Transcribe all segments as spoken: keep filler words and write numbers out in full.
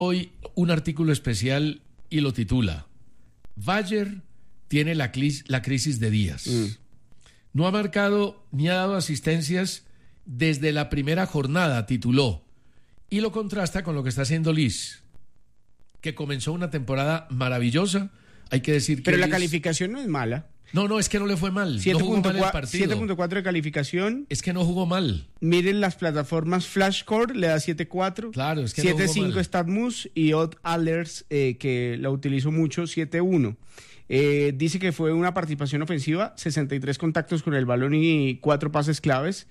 hoy un artículo especial y lo titula Bayer tiene la, clis- la crisis de Díaz. Mm. No ha marcado ni ha dado asistencias desde la primera jornada, tituló. Y lo contrasta con lo que está haciendo Liz, que comenzó una temporada maravillosa. Hay que decir que Pero la Liz... calificación no es mala. No, no, es que no le fue mal. siete No jugó mal el partido. siete punto cuatro de calificación. Es que no jugó mal. Miren las plataformas Flashcore, le da siete punto cuatro. Claro, es que siete punto no jugó cinco mal. StatMuse y Odd Alerts, eh, que la utilizo mucho, siete punto uno. Eh, dice que fue una participación ofensiva, sesenta y tres contactos con el balón y cuatro pases claves.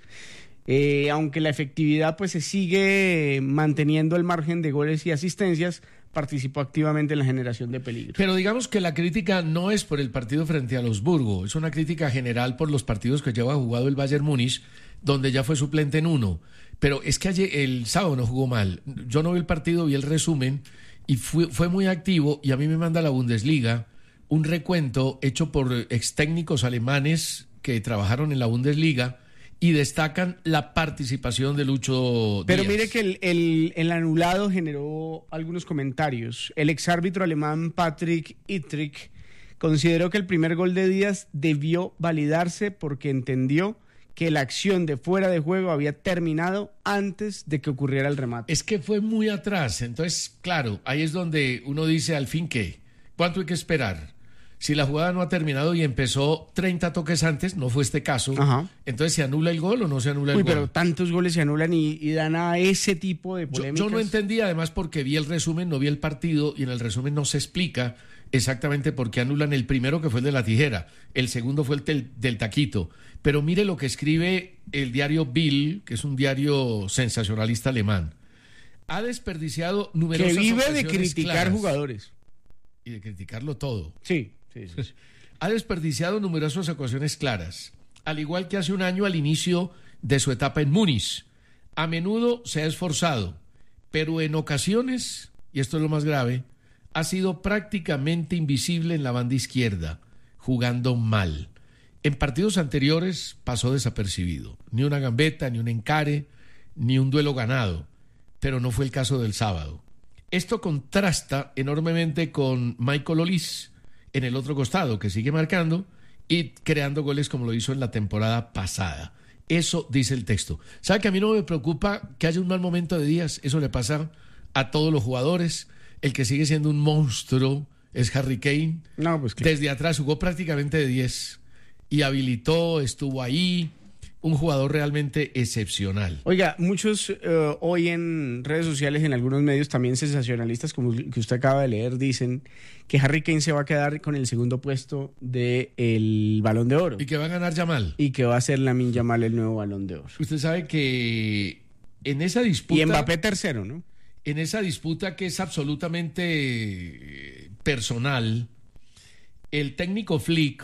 Eh, aunque la efectividad pues se sigue manteniendo el margen de goles y asistencias, participó activamente en la generación de peligro. Pero digamos que la crítica no es por el partido frente a los Burgos, es una crítica general por los partidos que lleva jugado el Bayern Múnich, donde ya fue suplente en uno. Pero es que ayer, el sábado no jugó mal. Yo no vi el partido, vi el resumen y fue, fue muy activo, y a mí me manda la Bundesliga un recuento hecho por ex técnicos alemanes que trabajaron en la Bundesliga y destacan la participación de Lucho Pero Díaz. mire que el, el, el anulado generó algunos comentarios. El exárbitro alemán Patrick Ittrich consideró que el primer gol de Díaz debió validarse porque entendió que la acción de fuera de juego había terminado antes de que ocurriera el remate. Es que fue muy atrás, entonces, claro, ahí es donde uno dice, al fin, ¿qué? ¿Cuánto hay que esperar? Si la jugada no ha terminado y empezó treinta toques antes, no fue este caso, Ajá. Entonces ¿se anula el gol o no se anula el Uy, gol? pero tantos goles se anulan y, y dan a ese tipo de Yo, polémicas. yo no entendí, además, porque vi el resumen, no vi el partido, y en el resumen no se explica exactamente por qué anulan el primero, que fue el de la tijera, el segundo fue el del, del taquito. Pero mire lo que escribe el diario Bild, que es un diario sensacionalista alemán. Ha desperdiciado numerosas Que vive de ocasiones criticar claras. jugadores. Y de criticarlo todo. Sí, sí, sí. sí. Ha desperdiciado numerosas ocasiones claras, al igual que hace un año al inicio de su etapa en Múnich. A menudo se ha esforzado, pero en ocasiones, y esto es lo más grave, ha sido prácticamente invisible en la banda izquierda, jugando mal. En partidos anteriores pasó desapercibido, ni una gambeta, ni un encare, ni un duelo ganado, pero no fue el caso del sábado. Esto contrasta enormemente con Michael Olise en el otro costado, que sigue marcando y creando goles como lo hizo en la temporada pasada. Eso dice el texto. ¿Sabe que a mí no me preocupa que haya un mal momento de Díaz? Eso le pasa a todos los jugadores. El que sigue siendo un monstruo es Harry Kane. No, pues claro. Desde atrás jugó prácticamente de diez y habilitó, estuvo ahí. Un jugador realmente excepcional. Oiga, muchos uh, hoy en redes sociales, en algunos medios también sensacionalistas, como el que usted acaba de leer, dicen que Harry Kane se va a quedar con el segundo puesto del Balón de Oro. Y que va a ganar Yamal. Y que va a ser Lamine Yamal el nuevo Balón de Oro. Usted sabe que en esa disputa... Y Mbappé tercero, ¿no? En esa disputa que es absolutamente personal, el técnico Flick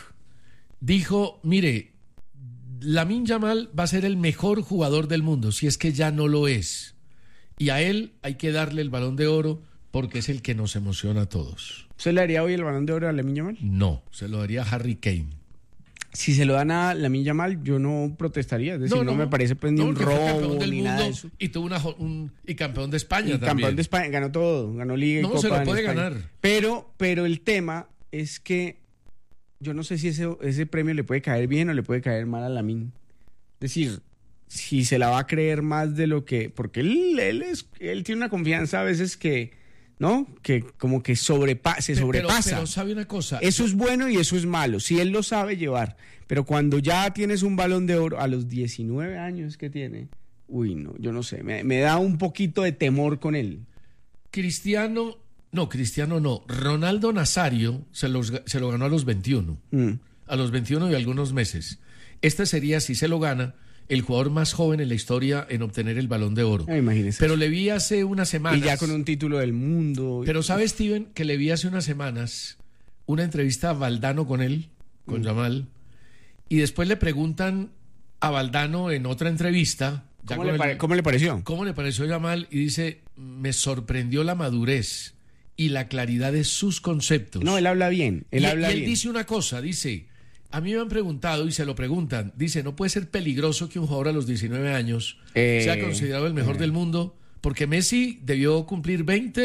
dijo, mire, Lamine Yamal va a ser el mejor jugador del mundo, si es que ya no lo es. Y a él hay que darle el Balón de Oro porque es el que nos emociona a todos. ¿Usted le daría hoy el Balón de Oro a Lamine Yamal? No, se lo daría a Harry Kane. Si se lo dan a Lamine Yamal, yo no protestaría. Es decir, no, no, no me parece pues, ni no, un robo del ni mundo nada de eso. Y tuvo una un, y campeón de España y también. Campeón de España, ganó todo, ganó Liga y no, Copa. No, se lo puede España. ganar. Pero, pero el tema es que yo no sé si ese, ese premio le puede caer bien o le puede caer mal a Lamine. Es decir, si se la va a creer más de lo que... Porque él, él, es, él tiene una confianza a veces que, ¿no? Que como que sobrepa, se sobrepasa. Pero, pero sabe una cosa. Eso es bueno y eso es malo. Si él lo sabe llevar. Pero cuando ya tienes un Balón de Oro a los diecinueve años que tiene... Uy, no, yo no sé. Me, me da un poquito de temor con él. Cristiano... No, Cristiano no. Ronaldo Nazario se, los, se lo ganó a los veintiuno. Mm. A los veintiuno y algunos meses. Este sería, si se lo gana, el jugador más joven en la historia en obtener el Balón de Oro. Ah, imagínese. Pero le vi hace unas semanas... Y ya con un título del mundo. Pero ¿sabe, Steven, que le vi hace unas semanas una entrevista a Valdano con él, con mm. Yamal, y después le preguntan a Valdano en otra entrevista... ¿Cómo, le, pare- el, ¿Cómo le pareció? ¿Cómo le pareció Yamal? Y dice, me sorprendió la madurez y la claridad de sus conceptos. No, él habla bien. Él y, habla y él bien. dice una cosa, dice... A mí me han preguntado y se lo preguntan. Dice, ¿no puede ser peligroso que un jugador a los diecinueve años eh, sea considerado el mejor eh. del mundo? Porque Messi debió cumplir veinte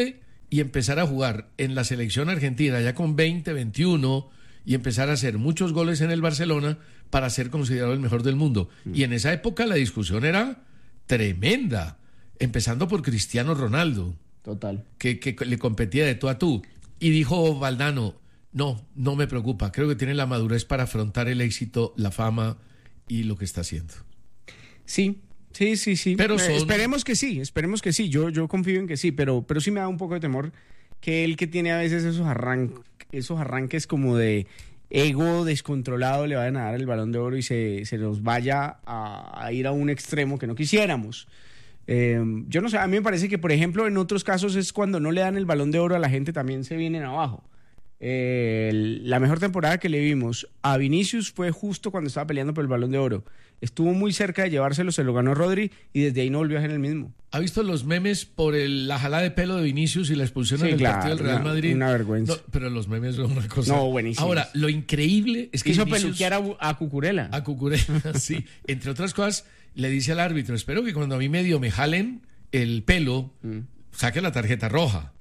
y empezar a jugar en la selección argentina ya con veinte, veintiuno y empezar a hacer muchos goles en el Barcelona para ser considerado el mejor del mundo. Mm. Y en esa época la discusión era tremenda, empezando por Cristiano Ronaldo. Total. Que, que le competía de tú a tú. Y dijo Valdano, no, no me preocupa, creo que tiene la madurez para afrontar el éxito, la fama y lo que está haciendo. Sí, sí, sí, sí. Pero son... eh, esperemos que sí, esperemos que sí. Yo, yo confío en que sí, pero, pero sí me da un poco de temor que él, que tiene a veces esos, arran... esos arranques como de ego descontrolado, le vayan a dar el Balón de Oro y se, se nos vaya a, a ir a un extremo que no quisiéramos. Eh, yo no sé, a mí me parece que, por ejemplo, en otros casos es cuando no le dan el Balón de Oro a la gente, también se vienen abajo. Eh, la mejor temporada que le vimos a Vinicius fue justo cuando estaba peleando por el Balón de Oro. Estuvo muy cerca de llevárselo, se lo ganó Rodri y desde ahí no volvió a ser el mismo. ¿Ha visto los memes por el, la jalada de pelo de Vinicius y la expulsión sí, en el claro, partido del Real una, Madrid? Una vergüenza. No, pero los memes son una cosa... No, buenísimo. Ahora, lo increíble es que hizo Vinicius, peluquear a, a Cucurella. A Cucurella, sí. Entre otras cosas, le dice al árbitro, espero que cuando a mí medio me jalen el pelo, mm. saque la tarjeta roja.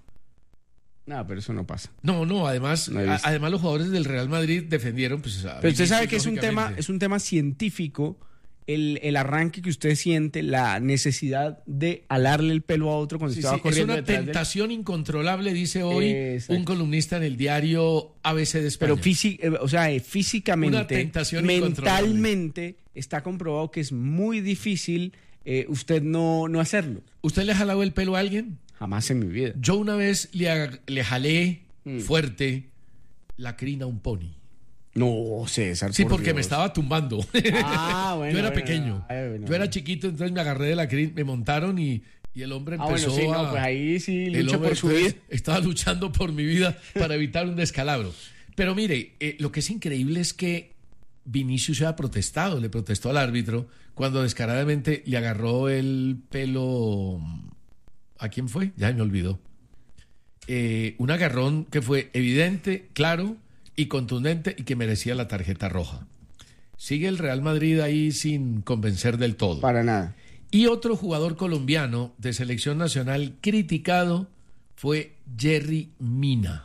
No, pero eso no pasa. No, no, además, no a, además los jugadores del Real Madrid defendieron, pues, a pero usted Vinicius, sabe que es un tema, es un tema científico, el, el arranque que usted siente, la necesidad de alarle el pelo a otro cuando sí, estaba sí, corriendo. Es una tentación de incontrolable, dice hoy Exacto. un columnista en el diario A B C de España. Pero físi- o sea, físicamente, una tentación mentalmente, está comprobado que es muy difícil eh, usted no, no hacerlo. ¿Usted le ha jalado el pelo a alguien? Jamás en mi vida. Yo una vez le, le jalé mm. fuerte la crina a un pony. No, César. Sí, por porque Dios. me estaba tumbando. Ah, bueno. Yo era bueno, pequeño. Ay, bueno, Yo era chiquito, entonces me agarré de la crina, me montaron y, y el hombre empezó ah, bueno, sí, a... no, pues ahí sí lucha hombre, por su vida. Estaba luchando por mi vida para evitar un descalabro. Pero mire, eh, lo que es increíble es que Vinicius se ha protestado, le protestó al árbitro cuando descaradamente le agarró el pelo... ¿A quién fue? Ya me olvidó. Eh, un agarrón que fue evidente, claro y contundente y que merecía la tarjeta roja. Sigue el Real Madrid ahí sin convencer del todo. Para nada. Y otro jugador colombiano de selección nacional criticado fue Yerry Mina.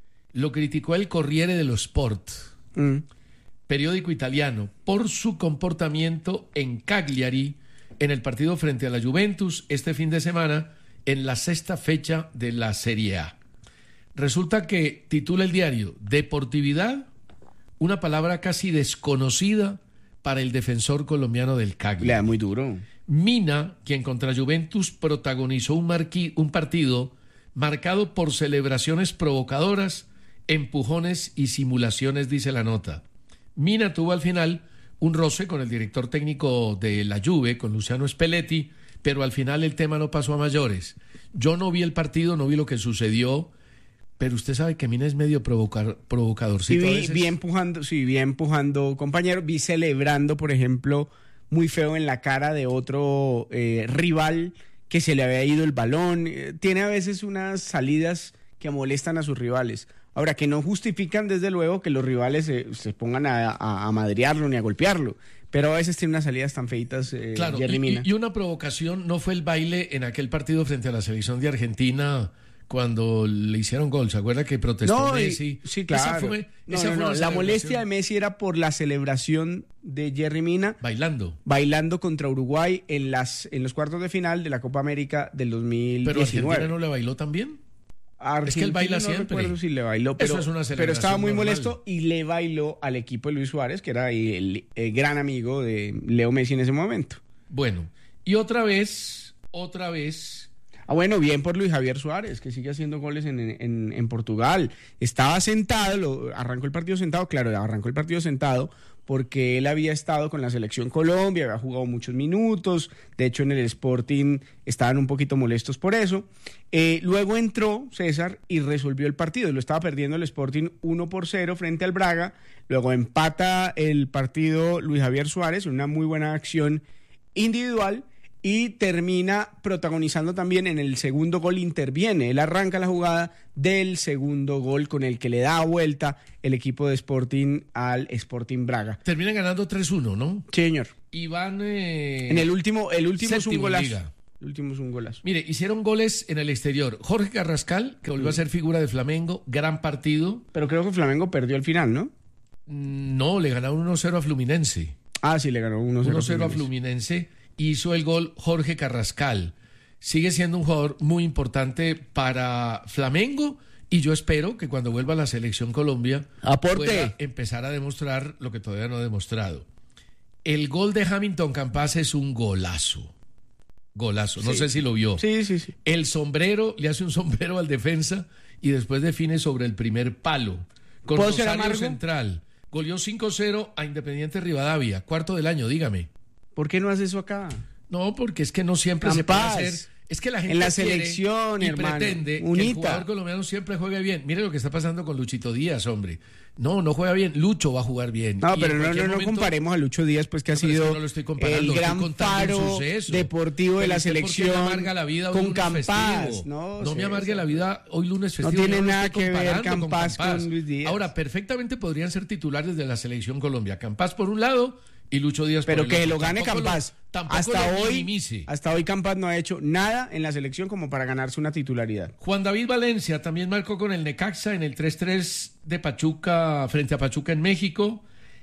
Lo criticó el Corriere dello Sport, mm. periódico italiano, por su comportamiento en Cagliari en el partido frente a la Juventus este fin de semana en la sexta fecha de la Serie A. Resulta que titula el diario Deportividad, una palabra casi desconocida para el defensor colombiano del Cagliari. Le da muy duro. Mina, quien contra Juventus protagonizó un, marqui, un partido marcado por celebraciones provocadoras, empujones y simulaciones, dice la nota. Mina tuvo al final un roce con el director técnico de la Juve, con Luciano Spalletti, pero al final el tema no pasó a mayores. Yo no vi el partido, no vi lo que sucedió, pero usted sabe que Mina es medio provocar, provocadorcito. Sí, vi, vi empujando, sí, vi empujando compañero, vi celebrando, por ejemplo, muy feo en la cara de otro eh, rival que se le había ido el balón. Eh, tiene a veces unas salidas que molestan a sus rivales. Ahora, que no justifican, desde luego, que los rivales se, se pongan a, a, a madrearlo ni a golpearlo. Pero a veces tiene unas salidas tan feitas, eh, claro, Yerry Mina. Y, y una provocación no fue el baile en aquel partido frente a la selección de Argentina cuando le hicieron gol. ¿Se acuerda que protestó no, Messi? Y, sí, claro. Esa fue, no, esa no, fue no. una La molestia de Messi era por la celebración de Yerry Mina. Bailando. Bailando contra Uruguay en, las, en los cuartos de final de la Copa América del dos mil diecinueve. ¿Pero Argentina no le bailó también? Argentina, es que él baila no siempre. recuerdo si le bailó, pero, Eso es una pero estaba muy normal. molesto y le bailó al equipo de Luis Suárez, que era el, el, el gran amigo de Leo Messi en ese momento. Bueno, y otra vez, otra vez... Ah, bueno, bien por Luis Javier Suárez, que sigue haciendo goles en, en, en Portugal. Estaba sentado, lo, arrancó el partido sentado, claro, arrancó el partido sentado porque él había estado con la selección Colombia, había jugado muchos minutos, de hecho en el Sporting estaban un poquito molestos por eso. Eh, luego entró César y resolvió el partido, lo estaba perdiendo el Sporting uno por cero frente al Braga, luego empata el partido Luis Javier Suárez, una muy buena acción individual, y termina protagonizando también en el segundo gol, interviene, él arranca la jugada del segundo gol con el que le da vuelta el equipo de Sporting al Sporting Braga. Terminan ganando tres uno, ¿no? Sí, señor. Y van... Eh, en el último, el último es un golazo. Liga. El último es un golazo. Mire, hicieron goles en el exterior. Jorge Carrascal, que volvió sí. a ser figura de Flamengo, gran partido. Pero creo que Flamengo perdió al final, ¿no? No, le ganaron uno cero a Fluminense. Ah, sí, le ganó uno cero uno cero a Fluminense. Hizo el gol Jorge Carrascal. Sigue siendo un jugador muy importante para Flamengo y yo espero que cuando vuelva a la selección Colombia Aporte. pueda empezar a demostrar lo que todavía no ha demostrado. El gol de Hamilton Campas es un golazo. Golazo, no sí. sé si lo vio. Sí, sí, sí. El sombrero, le hace un sombrero al defensa y después define sobre el primer palo. Con ¿Puedo ser Rosario amargo? Central. Goleó cinco cero a Independiente Rivadavia, cuarto del año, dígame. ¿Por qué no hace eso acá? No, porque es que no siempre Campas. se puede hacer. Es que la gente en la quiere selección, y hermano, pretende unita. que el jugador colombiano siempre juegue bien. Mire lo que está pasando con Luchito Díaz, hombre. No, no juega bien. Lucho va a jugar bien. No, Y pero en no, no, cualquier no momento- comparemos a Lucho Díaz, pues que ha No, pero es sido que no lo estoy comparando, el estoy gran contando el faro suceso. deportivo de Pero la usted, ¿por qué me selección amarga la vida hoy con lunes Campas. festivo? No, No sé, me amargue sé. la vida hoy lunes No festivo. tiene yo lo nada estoy que ver comparando Campas con Luis Díaz. Ahora, perfectamente podrían ser titulares de la selección Colombia. Campas por un lado y Lucho Díaz Pero por el que otro. lo gane Tampoco Campas. Lo, tampoco hasta lo hoy, minimice. hasta hoy Campas no ha hecho nada en la selección como para ganarse una titularidad. Juan David Valencia también marcó con el Necaxa en el tres tres de Pachuca frente a Pachuca en México.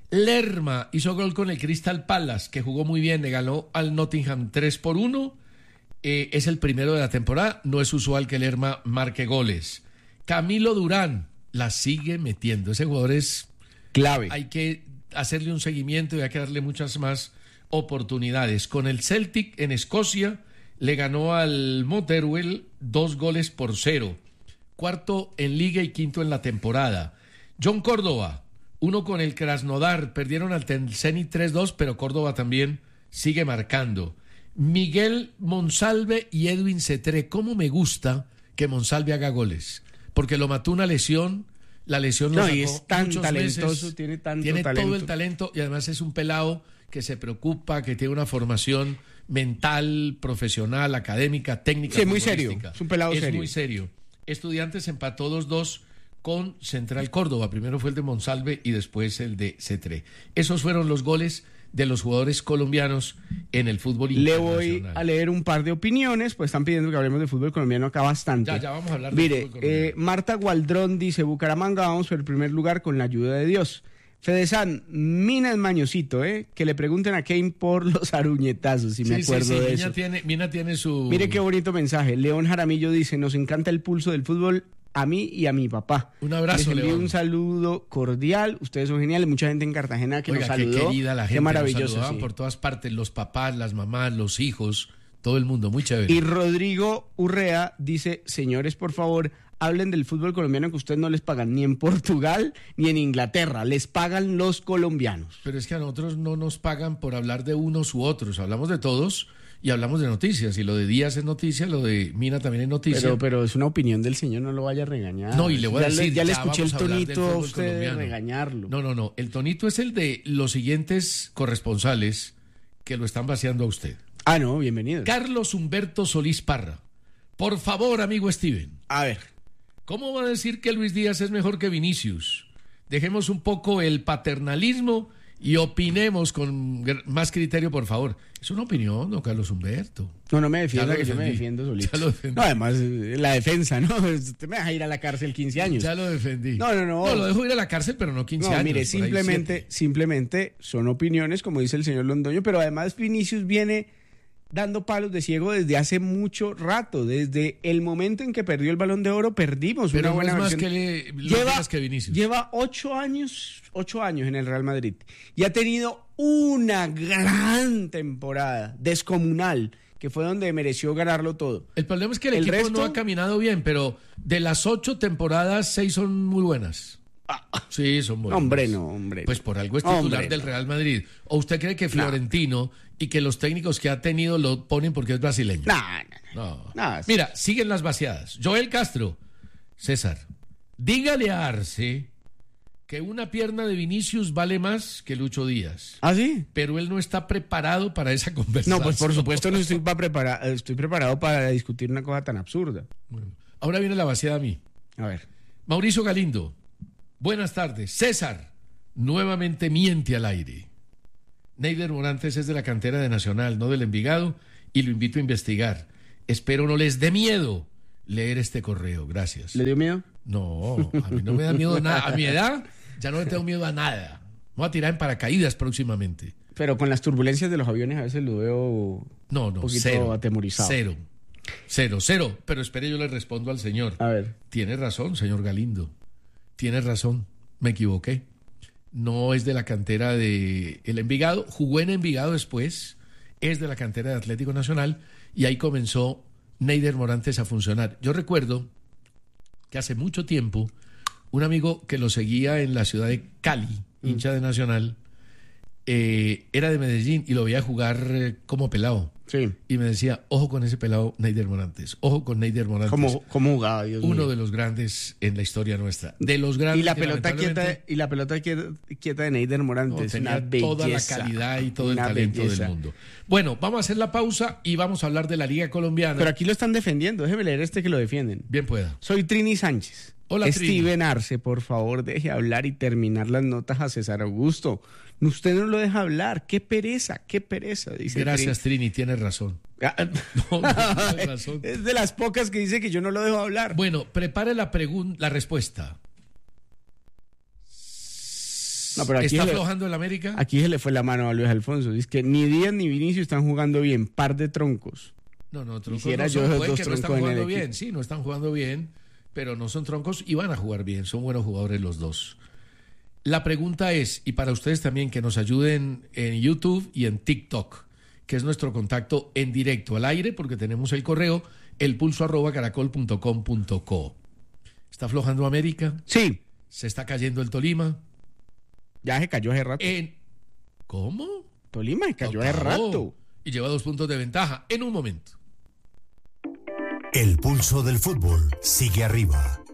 Lerma hizo gol con el Crystal Palace, que jugó muy bien, le ganó al Nottingham tres por uno. Eh, es el primero de la temporada, no es usual que Lerma marque goles. Camilo Durán la sigue metiendo, ese jugador es Clave. hay que hacerle un seguimiento y hay que darle muchas más oportunidades. Con el Celtic en Escocia le ganó al Motherwell dos goles por cero. Cuarto en liga y quinto en la temporada. John Córdoba, uno con el Krasnodar, perdieron al Zenit tres dos, pero Córdoba también sigue marcando. Miguel Monsalve y Edwin Cetré, cómo me gusta que Monsalve haga goles, porque lo mató una lesión. La lesión lo No, sacó y es tan muchos talentoso, meses. tiene tanto tiene talento. todo el talento y además es un pelado que se preocupa, que tiene una formación mental, profesional, académica, técnica. Sí, muy serio, futbolística. es un pelado es serio. muy serio. Estudiantes empató dos dos con Central Córdoba. Primero fue el de Monsalve y después el de Cetré. Esos fueron los goles de los jugadores colombianos en el fútbol Le internacional. voy a leer un par de opiniones, pues están pidiendo que hablemos de fútbol colombiano acá bastante. Ya, ya vamos a hablar de Mire, fútbol colombiano. eh, Marta Gualdrón dice, Bucaramanga vamos por el primer lugar con la ayuda de Dios. Fedesan, Mina es mañosito, ¿eh? Que le pregunten a Kane por los aruñetazos, si me Sí, sí, acuerdo sí, de Mina eso. Tiene, Mina tiene su... Mire qué bonito mensaje. León Jaramillo dice, nos encanta el pulso del fútbol a mí y a mi papá. Un abrazo, Les envío León. un saludo cordial. Ustedes son geniales. Mucha gente en Cartagena que Oiga, nos qué saludó. querida la gente. Qué nos maravilloso. saludaban Sí. por todas partes, los papás, las mamás, los hijos, todo el mundo, muy chévere. Y Rodrigo Urrea dice, señores, por favor, hablen del fútbol colombiano que ustedes no les pagan ni en Portugal ni en Inglaterra. Les pagan los colombianos. Pero es que a nosotros no nos pagan por hablar de unos u otros, hablamos de todos y hablamos de noticias. Y lo de Díaz es noticia, lo de Mina también es noticia. Pero, pero es una opinión del señor, no lo vaya a regañar. No, y le voy a ya decir, ya le ya escuché el vamos a hablar del tonito a fútbol usted de colombiano. regañarlo. No, no, no. El tonito es el de los siguientes corresponsales que lo están vaciando a usted. Ah, no, bienvenido. Carlos Humberto Solís Parra. Por favor, amigo Steven. A ver. ¿Cómo va a decir que Luis Díaz es mejor que Vinicius? Dejemos un poco el paternalismo y opinemos con gr- más criterio, por favor. Es una opinión, don Carlos Humberto. No, no me Ya defienda, lo que yo me defendí. defiendo solito. Ya lo defendí. No, además, eh, la defensa, ¿no? Usted me deja ir a la cárcel quince años. Ya lo defendí. No, no, no. No, lo dejo ir a la cárcel, pero no quince No, años. mire, por ahí simplemente, siete. simplemente son opiniones, como dice el señor Londoño, pero además Vinicius viene dando palos de ciego desde hace mucho rato. Desde el momento en que perdió el Balón de Oro, perdimos Pero una no buena es más versión. que, le, Luis Lleva, Díaz que Vinicius. lleva ocho años, ocho años en el Real Madrid y ha tenido una gran temporada descomunal, que fue donde mereció ganarlo todo. El problema es que el, El equipo resto- no ha caminado bien, pero de las ocho temporadas, seis son muy buenas. Sí, son buenas. Hombre, no, hombre. Pues por algo es titular Hombre, del no. Real Madrid. ¿O usted cree que Florentino y que los técnicos que ha tenido lo ponen porque es brasileño? No, no, no. No. No, sí. Mira, siguen las vaciadas. Joel Castro, César, dígale a Arce que una pierna de Vinicius vale más que Lucho Díaz. ¿Ah, sí? Pero él no está preparado para esa conversación. No, pues por supuesto no estoy, pa prepara- estoy preparado para discutir una cosa tan absurda. Bueno, ahora viene la vaciada a mí. A ver. Mauricio Galindo, buenas tardes. César, nuevamente miente al aire. Neider Morantes es de la cantera de Nacional, no del Envigado, y lo invito a investigar. Espero no les dé miedo leer este correo. Gracias. ¿Le dio miedo? No, a mí no me da miedo nada. A mi edad ya no le tengo miedo a nada. Me voy a tirar en paracaídas próximamente. Pero con las turbulencias de los aviones a veces lo veo no, no, un poquito cero, atemorizado. Cero, cero, cero. Pero espere, yo le respondo al señor. A ver. Tiene razón, señor Galindo. Tiene razón. Me equivoqué. No es de la cantera de el Envigado. Jugó en Envigado después. Es de la cantera de Atlético Nacional. Y ahí comenzó Neider Morantes a funcionar. Yo recuerdo que hace mucho tiempo un amigo que lo seguía en la ciudad de Cali, mm. hincha de Nacional, eh, era de Medellín y lo veía jugar eh, como pelado. Sí. Y me decía, ojo con ese pelado Neider Morantes, ojo con Neider Morantes. ¿Cómo, cómo jugaba, Dios Uno mío? de los grandes en la historia nuestra. De los grandes. Y la que pelota quieta, lamentablemente... y la pelota quieta, quieta de Neider Morantes. No, tenía una belleza, toda la calidad y todo el talento belleza. del mundo. Bueno, vamos a hacer la pausa y vamos a hablar de la Liga Colombiana. Pero aquí lo están defendiendo. Déjeme leer este que lo defienden. Bien pueda. Soy Trini Sánchez. Hola, Steven Trini. Arce, por favor, deje hablar y terminar las notas a César Augusto. Usted no lo deja hablar. Qué pereza, qué pereza, dice Gracias, Trini. Trini, tienes razón. No, no, tienes razón. Es de las pocas que dice que yo no lo dejo hablar. Bueno, prepare la pregunta, la respuesta. No, pero aquí ¿Está le, aflojando el América? Aquí se le fue la mano a Luis Alfonso. Dice que ni Díaz ni Vinicius están jugando bien. Par de troncos. No, no, troncos Quisiera no yo son, esos puede dos que no están troncos en el jugando bien. equipo. Sí, no están jugando bien, pero no son troncos y van a jugar bien. Son buenos jugadores los dos. La pregunta es, y para ustedes también, que nos ayuden en YouTube y en TikTok, que es nuestro contacto en directo al aire, porque tenemos el correo, elpulso arroba caracol punto com punto co. ¿Está aflojando América? Sí. ¿Se está cayendo el Tolima? Ya se cayó hace rato. En... ¿Cómo? Tolima se cayó hace Octavo. rato. Y lleva dos puntos de ventaja en un momento. El pulso del fútbol sigue arriba.